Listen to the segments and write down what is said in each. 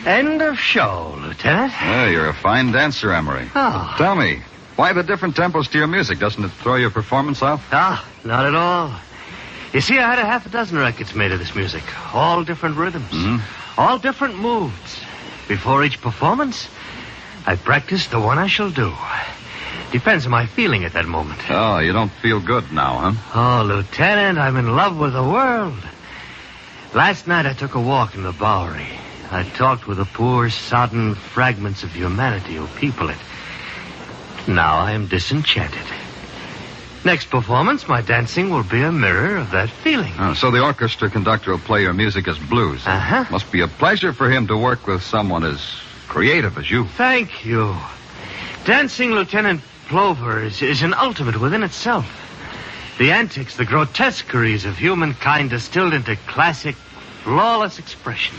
End of show, Lieutenant. Well, you're a fine dancer, Emery. Oh. Tell me, why the different tempos to your music? Doesn't it throw your performance off? Not at all. You see, I had a half a dozen records made of this music. All different rhythms. Mm-hmm. All different moves. Before each performance, I practice the one I shall do. Depends on my feeling at that moment. Oh, you don't feel good now, huh? Oh, Lieutenant, I'm in love with the world. Last night I took a walk in the Bowery. I talked with the poor, sodden fragments of humanity who people it. Now I am disenchanted. Next performance, my dancing will be a mirror of that feeling. Oh, so the orchestra conductor will play your music as blues. Uh-huh. Must be a pleasure for him to work with someone as creative as you. Thank you. Dancing, Lieutenant Plover, is an ultimate within itself. The antics, the grotesqueries of humankind distilled into classic, flawless expression.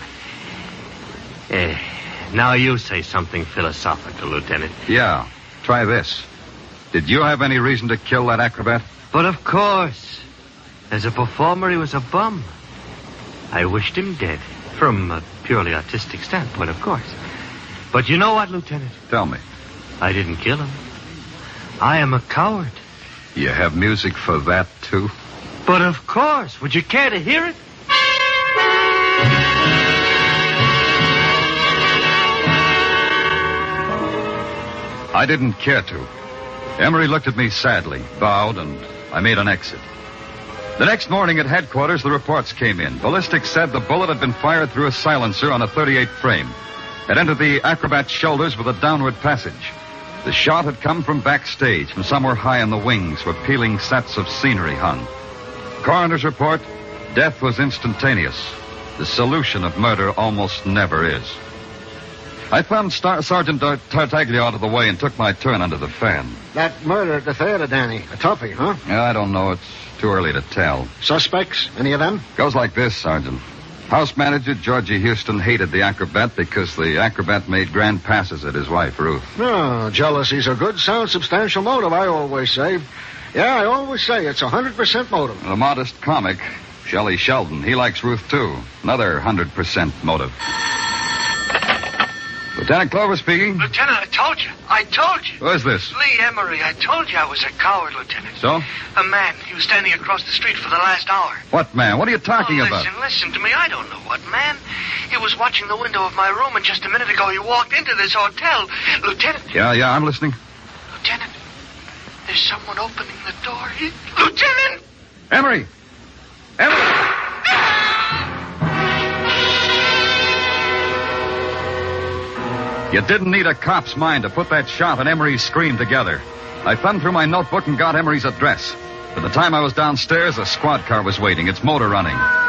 Now you say something philosophical, Lieutenant. Yeah, try this. Did you have any reason to kill that acrobat? But of course. As a performer, he was a bum. I wished him dead. From a purely artistic standpoint, of course. But you know what, Lieutenant? Tell me. I didn't kill him. I am a coward. You have music for that, too? But of course. Would you care to hear it? I didn't care to. Emery looked at me sadly, bowed, and I made an exit. The next morning at headquarters, the reports came in. Ballistics said the bullet had been fired through a silencer on a .38 frame. It entered the acrobat's shoulders with a downward passage. The shot had come from backstage, from somewhere high in the wings where peeling sets of scenery hung. Coroner's report, death was instantaneous. The solution of murder almost never is. I thumbed Sergeant Tartaglia out of the way and took my turn under the fan. That murder at the theater, Danny. A toughie, huh? Yeah, I don't know. It's too early to tell. Suspects? Any of them? Goes like this, Sergeant. House manager Georgie Houston hated the acrobat because the acrobat made grand passes at his wife, Ruth. No, jealousy's a good, sound, substantial motive, I always say. Yeah, I always say it's 100% motive. The modest comic, Shelley Sheldon, he likes Ruth, too. Another 100% motive. Lieutenant Clover speaking. Lieutenant, I told you. Who is this? Lee Emery. I told you I was a coward, Lieutenant. So? A man. He was standing across the street for the last hour. What man? What are you talking about? Listen to me. I don't know what man. He was watching the window of my room, and just a minute ago he walked into this hotel. Lieutenant. Yeah, I'm listening. Lieutenant, there's someone opening the door. Lieutenant! Emery! You didn't need a cop's mind to put that shot and Emery's scream together. I thumbed through my notebook and got Emery's address. By the time I was downstairs, a squad car was waiting, its motor running.